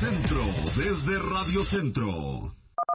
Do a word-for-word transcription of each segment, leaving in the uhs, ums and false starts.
Centro, desde Radio Centro.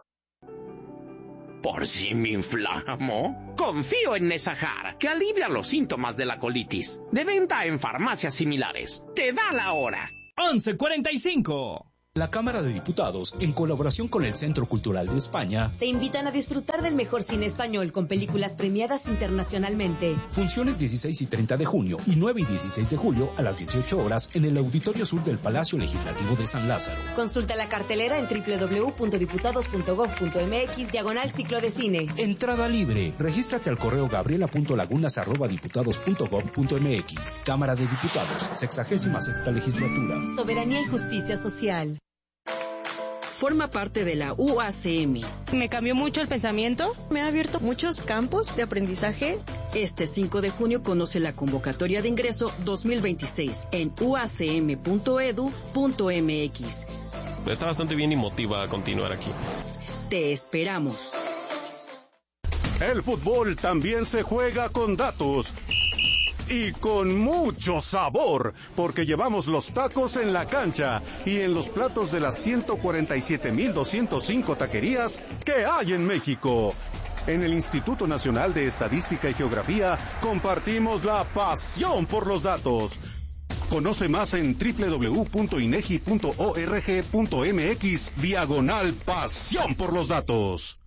¿Por si me inflamo? Confío en Nesajar, que alivia los síntomas de la colitis. De venta en farmacias similares. Te da la hora. once cuarenta y cinco. La Cámara de Diputados, en colaboración con el Centro Cultural de España, te invitan a disfrutar del mejor cine español con películas premiadas internacionalmente. Funciones dieciséis y treinta de junio y nueve y dieciséis de julio a las dieciocho horas en el Auditorio Sur del Palacio Legislativo de San Lázaro. Consulta la cartelera en doble u doble u doble u punto diputados punto gob punto eme equis diagonal ciclo de cine. Entrada libre. Regístrate al correo gabriela punto lagunas arroba diputados punto gob punto eme equis. Cámara de Diputados, sexagésima sexta legislatura. Soberanía y justicia social. Forma parte de la U A C M. Me cambió mucho el pensamiento, me ha abierto muchos campos de aprendizaje. Este cinco de junio conoce la convocatoria de ingreso dos mil veintiséis en u a c m punto e d u punto eme equis. Está bastante bien y motiva a continuar aquí. Te esperamos. El fútbol también se juega con datos. Y con mucho sabor, porque llevamos los tacos en la cancha y en los platos de las ciento cuarenta y siete mil doscientos cinco taquerías que hay en México. En el Instituto Nacional de Estadística y Geografía compartimos la pasión por los datos. Conoce más en doble u doble u doble u punto inegi punto org punto eme equis diagonal pasión por los datos.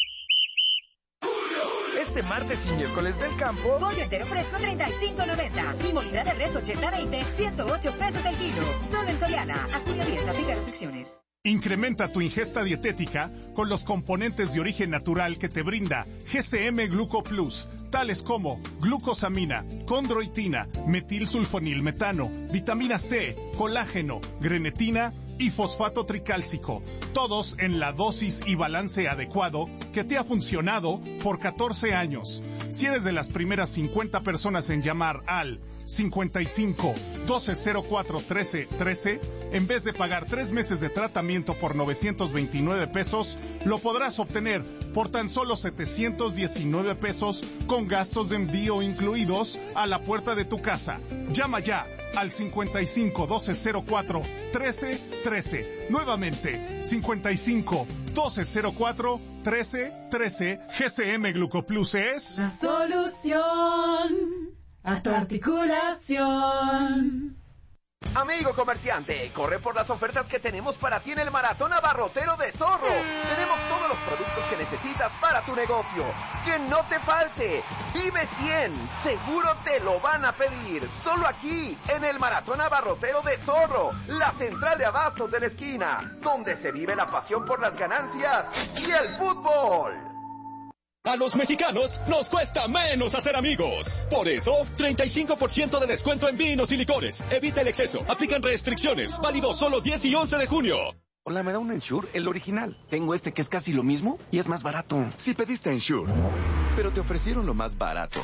Este martes y miércoles del campo, pollo entero fresco treinta y cinco noventa y molida de res ochenta veinte, ciento ocho pesos el kilo. Solo en Soriana, a junio diez, aplica restricciones. Incrementa tu ingesta dietética con los componentes de origen natural que te brinda G C M Gluco Plus, tales como glucosamina, condroitina, metilsulfonilmetano, vitamina C, colágeno, grenetina y fosfato tricálcico, todos en la dosis y balance adecuado que te ha funcionado por catorce años. Si eres de las primeras cincuenta personas en llamar al cincuenta y cinco, doce cero cuatro, trece, trece, en vez de pagar tres meses de tratamiento por novecientos veintinueve pesos, lo podrás obtener por tan solo setecientos diecinueve pesos con gastos de envío incluidos a la puerta de tu casa. Llama ya al cincuenta y cinco, doce cero cuatro, trece, trece. Nuevamente, cincuenta y cinco, doce cero cuatro, trece, trece. G C M Glucoplus es la solución a tu articulación. Amigo comerciante, corre por las ofertas que tenemos para ti en el Maratón Abarrotero de Zorro. Tenemos todos los productos que necesitas para tu negocio. Que no te falte. Vive cien, seguro te lo van a pedir. Solo aquí, en el Maratón Abarrotero de Zorro, la central de abastos de la esquina, donde se vive la pasión por las ganancias y el fútbol. A los mexicanos nos cuesta menos hacer amigos. Por eso, treinta y cinco por ciento de descuento en vinos y licores. Evita el exceso. Aplican restricciones. Válido solo diez y once de junio. Hola, ¿me da un Ensure? El original. Tengo este que es casi lo mismo y es más barato. Sí pediste Ensure, pero te ofrecieron lo más barato.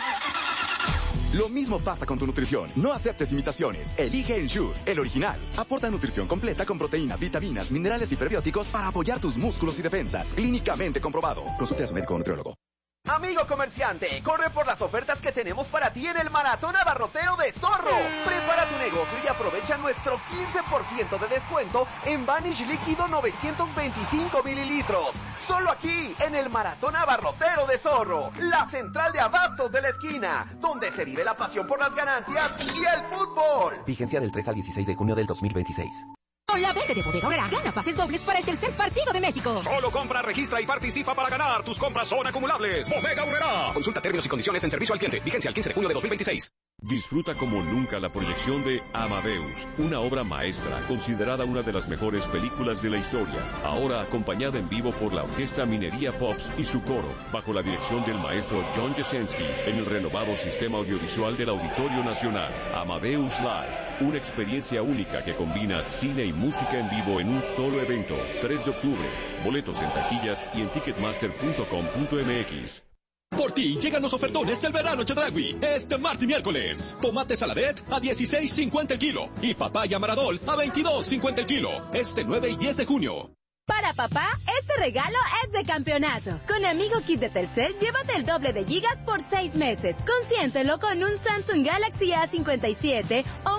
Lo mismo pasa con tu nutrición. No aceptes imitaciones. Elige Ensure, el original. Aporta nutrición completa con proteínas, vitaminas, minerales y prebióticos para apoyar tus músculos y defensas. Clínicamente comprobado. Consulte a su médico o nutriólogo. Amigo comerciante, corre por las ofertas que tenemos para ti en el Maratón Abarrotero de Zorro. Prepara tu negocio y aprovecha nuestro quince por ciento de descuento en Vanish líquido novecientos veinticinco mililitros. Solo aquí, en el Maratón Abarrotero de Zorro, la central de abastos de la esquina, donde se vive la pasión por las ganancias y el fútbol. Vigencia del tres al dieciséis de junio del dos mil veintiséis. Con la verde de Bodega Aurrera, gana pases dobles para el tercer partido de México. Solo compra, registra y participa para ganar. Tus compras son acumulables. Bodega Aurrera. Consulta términos y condiciones en servicio al cliente. Vigencia el quince de junio de dos mil veintiséis. Disfruta como nunca la proyección de Amadeus, una obra maestra considerada una de las mejores películas de la historia, ahora acompañada en vivo por la Orquesta Minería Pops y su coro, bajo la dirección del maestro John Jasenski, en el renovado sistema audiovisual del Auditorio Nacional. Amadeus Live, una experiencia única que combina cine y música en vivo en un solo evento. tres de octubre, boletos en taquillas y en ticketmaster punto com punto eme equis. Por ti llegan los ofertones del verano Chedraui. Este martes y miércoles. Tomate saladet a dieciséis cincuenta el kilo. Y papaya maradol a veintidós cincuenta el kilo. Este nueve y diez de junio. Para papá, este regalo es de campeonato. Con Amigo Kit de Telcel, llévate el doble de gigas por seis meses. Consiéntelo con un Samsung Galaxy A cincuenta y siete o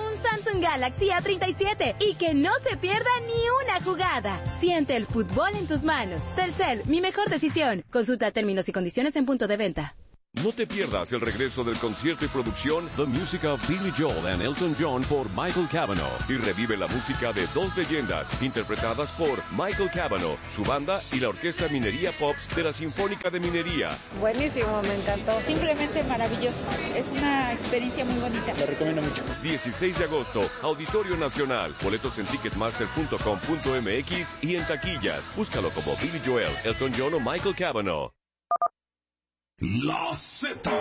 un Samsung Galaxy A treinta y siete y que no se pierda ni una jugada. Siente el fútbol en tus manos. Telcel, mi mejor decisión. Consulta términos y condiciones en punto de venta. No te pierdas el regreso del concierto y producción The Music of Billy Joel and Elton John por Michael Cavanaugh y revive la música de dos leyendas interpretadas por Michael Cavanaugh, su banda y la Orquesta Minería Pops de la Sinfónica de Minería. Buenísimo, me encantó. Simplemente maravilloso. Es una experiencia muy bonita. Lo recomiendo mucho. dieciséis de agosto, Auditorio Nacional. Boletos en ticketmaster punto com punto m x y en taquillas. Búscalo como Billy Joel, Elton John o Michael Cavanaugh. La Z.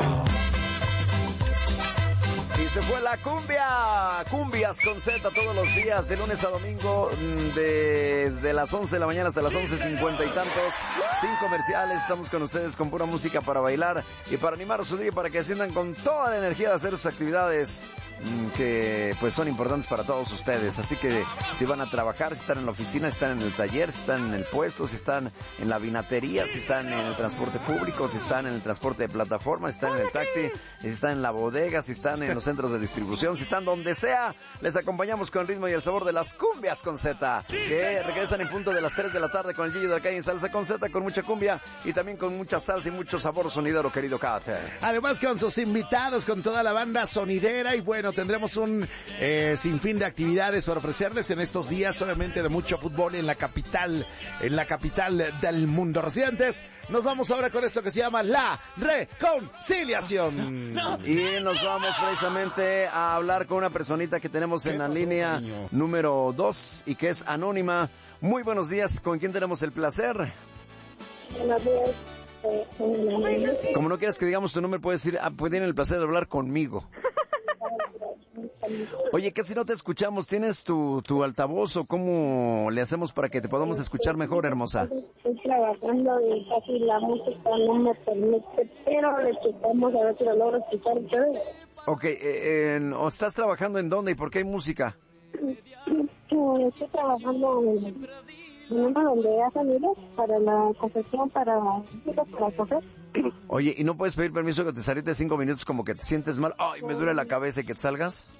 Y se fue la cumbia. Cumbias con Z todos los días, de lunes a domingo, desde las once de la mañana hasta las once cincuenta y tantos. Sin comerciales, estamos con ustedes con pura música para bailar y para animar su día, para que asciendan con toda la energía de hacer sus actividades que pues son importantes para todos ustedes. Así que si van a trabajar, si están en la oficina, si están en el taller, si están en el puesto, si están en la vinatería, si están en el transporte público, si están en el transporte de plataforma, si están en el taxi, si están en la bodega, si están en los centros de distribución, si están donde sea, les acompañamos con el ritmo y el sabor de las cumbias con Z, que regresan en punto de las tres de la tarde con el Gillo de la Calle en Salsa con Z, con mucha cumbia y también con mucha salsa y mucho sabor sonidero, querido Kat. Además con sus invitados, con toda la banda sonidera, y bueno, tendremos un eh, sinfín de actividades para ofrecerles en estos días, obviamente de mucho fútbol en la capital, en la capital del mundo. Residentes, nos vamos ahora con esto que se llama La Reconciliación. Y nos vamos precisamente a hablar con una personita que tenemos en la línea número dos y que es anónima. Muy buenos días, ¿con quién tenemos el placer? Buenos días. Como no quieras que digamos tu nombre, puedes decir, ah, pues tienen el placer de hablar conmigo. Oye, casi no te escuchamos. ¿Tienes tu, tu altavoz o cómo le hacemos para que te podamos escuchar mejor, hermosa? Estoy trabajando y casi la música no me permite, pero le checamos a ver si lo logro escuchar ustedes. Ok, eh, eh, ¿estás trabajando en dónde y por qué hay música? Estoy trabajando en, en uno donde hacen hilos para la confección, para hilos para coser. Oye, ¿y no puedes pedir permiso que te salgas de cinco minutos como que te sientes mal? Ay, me duele la cabeza y que te salgas.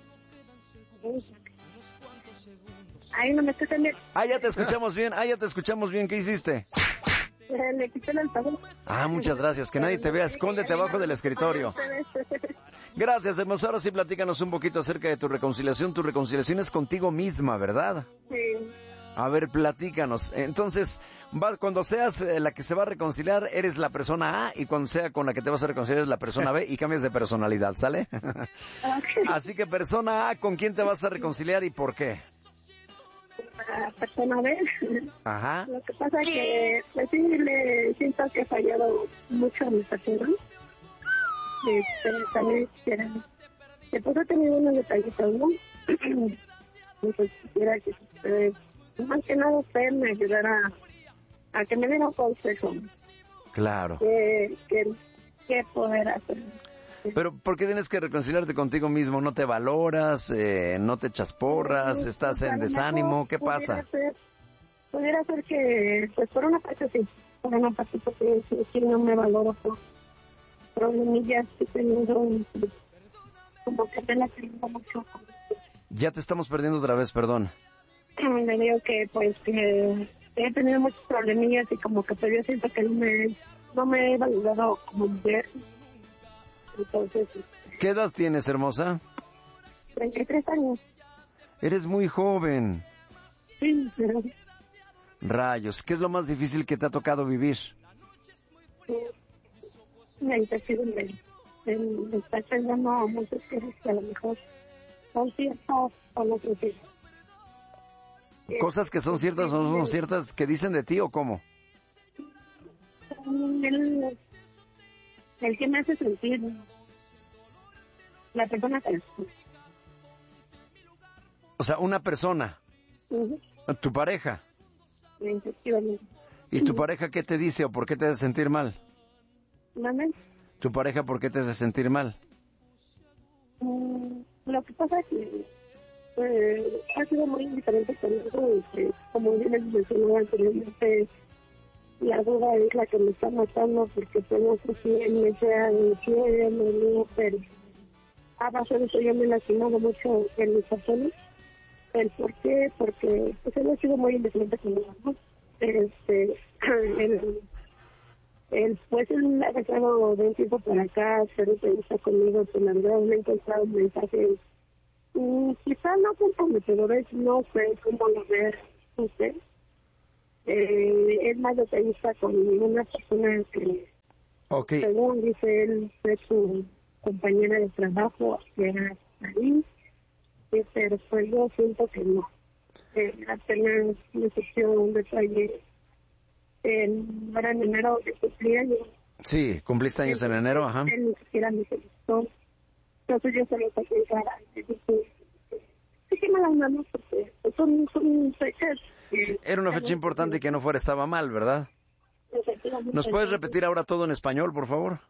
Ahí no me escuchan bien. Ah, ya te escuchamos bien. Ah, ya te escuchamos bien. ¿Qué hiciste? Le quité el altavoz. Ah, muchas gracias. Que nadie te vea. Escóndete abajo del escritorio. Gracias, hermoso. Ahora sí, platícanos un poquito acerca de tu reconciliación. Tu reconciliación es contigo misma, ¿verdad? Sí. A ver, platícanos. Entonces, va, cuando seas eh, la que se va a reconciliar, eres la persona A, y cuando sea con la que te vas a reconciliar es la persona B, y cambias de personalidad, ¿sale? Okay. Así que persona A, ¿con quién te vas a reconciliar y por qué? La persona B. Ajá. Lo que pasa es que, pues sí, le siento que he fallado mucho a mi persona. Este, también quisiera, después he tenido unos detallitos, ¿no? Entonces quisiera que ustedes, más que nada usted me ayudara a que me diera un consejo. Claro. ¿Qué, qué, qué poder hacer? Pero ¿por qué tienes que reconciliarte contigo mismo? ¿No te valoras? Eh, ¿No te echas porras? Sí, ¿Estás pues, en desánimo? ¿Qué pudiera pasa? Ser, pudiera ser que, pues por una parte sí, por una parte porque sí, sí no me valoro por problemillas que tengo, pues, como que me la tengo mucho. Ya te estamos perdiendo otra vez, perdón. Me digo que pues que he tenido muchos problemillas y como que pues yo siento que no me, no me he valorado como mujer. Entonces, ¿qué edad tienes, hermosa? treinta y tres años. Eres muy joven. Sí, pero... Rayos, ¿qué es lo más difícil que te ha tocado vivir? La incertidumbre. El estar pensando a muchas cosas que a lo mejor son ciertas o no son ciertas. ¿Cosas que son ciertas o no son ciertas que dicen de ti o cómo? El, el que me hace sentir la persona que es. O sea, una persona. Uh-huh. ¿Tu pareja? Efectivamente. ¿Y tu pareja qué te dice o por qué te hace sentir mal? ¿Mame? ¿Tu pareja por qué te hace sentir mal? Mm, lo que pasa es que eh, ha sido muy diferente conmigo y que, como bien les mencionaba anteriormente, la duda es la que me está matando porque pues no sé si él me sea infiel o no, pero a base de eso yo me he lastimado mucho en mis pasiones. ¿El por qué? Porque pues él ha sido muy indiferente conmigo, ¿no? Este, el, el, pues él ha dejado de un tiempo para acá ser entrevista conmigo, pero la verdad me he encontrado mensajes, mm, quizá no comprometedores, no sé cómo lo ve usted. Eh, es más detallista con una persona que, okay. según dice él, fue su compañera de trabajo, que era ahí. Sí, pero pues yo siento que no. Eh, apenas me surgió un detalle en, era en enero que cumplí años. Sí, cumpliste años en enero, ajá. Él ni siquiera me felicitó. Entonces yo se lo saqué en cara. Y dije, sí que me las mano porque son, son fechas. Sí, era una fecha importante y que no fuera estaba mal, ¿verdad? ¿Nos puedes repetir ahora todo en español, por favor?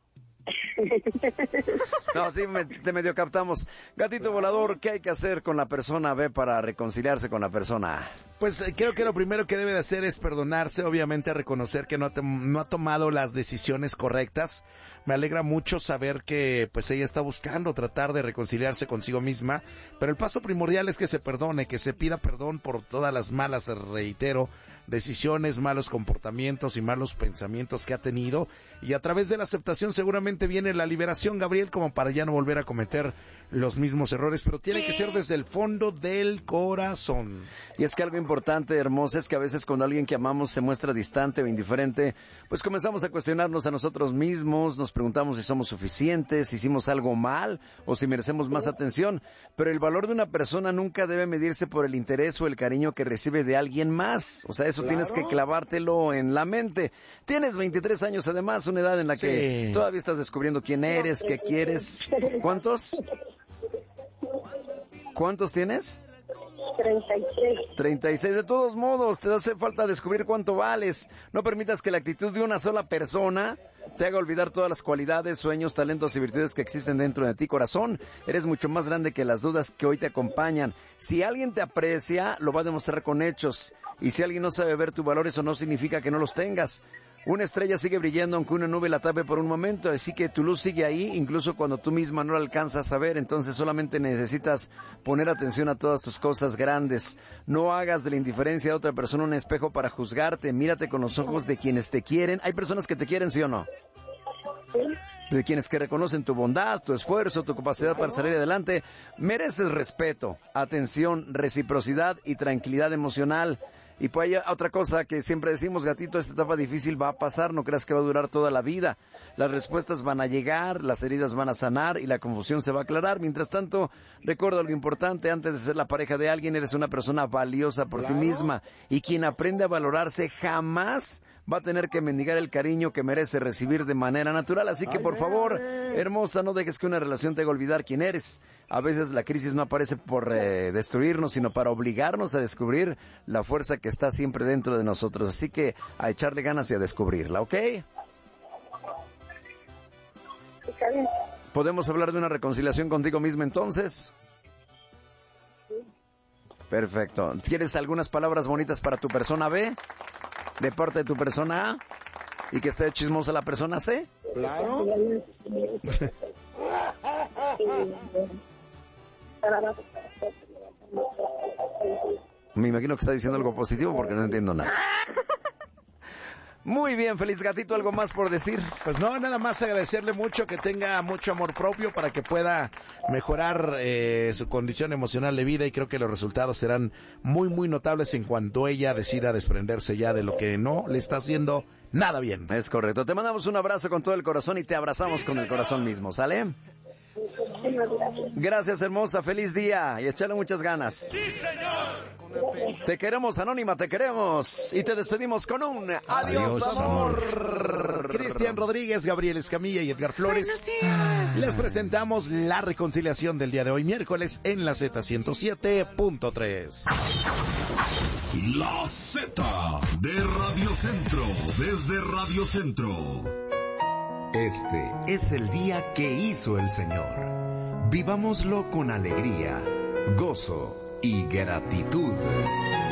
No, sí, me, te medio captamos. Gatito volador, ¿qué hay que hacer con la persona B para reconciliarse con la persona A? Pues eh, creo que lo primero que debe de hacer es perdonarse, obviamente reconocer que no ha, no ha tomado las decisiones correctas. Me alegra mucho saber que pues ella está buscando tratar de reconciliarse consigo misma, pero el paso primordial es que se perdone, que se pida perdón por todas las malas, reitero, decisiones, malos comportamientos y malos pensamientos que ha tenido, y a través de la aceptación seguramente viene la liberación, Gabriel, como para ya no volver a cometer los mismos errores, pero tiene que ser desde el fondo del corazón. Y es que algo importante, hermosa, es que a veces cuando alguien que amamos se muestra distante o indiferente, pues comenzamos a cuestionarnos a nosotros mismos, nos preguntamos si somos suficientes, si hicimos algo mal o si merecemos más atención, pero el valor de una persona nunca debe medirse por el interés o el cariño que recibe de alguien más. O sea, eso claro. Tienes que clavártelo en la mente. Tienes veintitrés años además, una edad en la que sí. Todavía estás descubriendo quién eres, qué quieres. ¿Cuántos? ¿Cuántos tienes? treinta y seis. treinta y seis. De todos modos, te hace falta descubrir cuánto vales. No permitas que la actitud de una sola persona te haga olvidar todas las cualidades, sueños, talentos y virtudes que existen dentro de ti, corazón. Eres mucho más grande que las dudas que hoy te acompañan. Si alguien te aprecia, lo va a demostrar con hechos. Y si alguien no sabe ver tu valor, eso no significa que no los tengas. Una estrella sigue brillando aunque una nube la tape por un momento, así que tu luz sigue ahí, incluso cuando tú misma no la alcanzas a ver. Entonces solamente necesitas poner atención a todas tus cosas grandes. No hagas de la indiferencia de otra persona un espejo para juzgarte. Mírate con los ojos de quienes te quieren. ¿Hay personas que te quieren, sí o no? De quienes que reconocen tu bondad, tu esfuerzo, tu capacidad para salir adelante. Mereces respeto, atención, reciprocidad y tranquilidad emocional. Y pues hay otra cosa que siempre decimos, gatito, esta etapa difícil va a pasar, no creas que va a durar toda la vida. Las respuestas van a llegar, las heridas van a sanar y la confusión se va a aclarar. Mientras tanto, recuerda algo importante, antes de ser la pareja de alguien, eres una persona valiosa por claro. ti misma. Y quien aprende a valorarse jamás va a tener que mendigar el cariño que merece recibir de manera natural. Así que, por favor, hermosa, no dejes que una relación te haga olvidar quién eres. A veces la crisis no aparece por eh, destruirnos, sino para obligarnos a descubrir la fuerza que está siempre dentro de nosotros. Así que a echarle ganas y a descubrirla, ¿ok? ¿Podemos hablar de una reconciliación contigo misma entonces? Perfecto. ¿Quieres algunas palabras bonitas para tu persona B? De parte de tu persona A. ¿Y que esté chismosa la persona C? Claro. Me imagino que está diciendo algo positivo porque no entiendo nada. Muy bien, feliz gatito, ¿algo más por decir? Pues no, nada más agradecerle mucho, que tenga mucho amor propio para que pueda mejorar eh, su condición emocional de vida, y creo que los resultados serán muy, muy notables en cuanto ella decida desprenderse ya de lo que no le está haciendo nada bien. Es correcto, te mandamos un abrazo con todo el corazón y te abrazamos con el corazón mismo, ¿sale? Gracias, hermosa, feliz día y échale muchas ganas. Sí, señor. Te queremos, Anónima, te queremos. Y te despedimos con un adiós, adiós amor. amor. Cristian Rodríguez, Gabriel Escamilla y Edgar Flores. Les presentamos la reconciliación del día de hoy, miércoles, en la Z ciento siete punto tres. La Z de Radio Centro, desde Radio Centro. Este es el día que hizo el Señor. Vivámoslo con alegría, gozo y gratitud.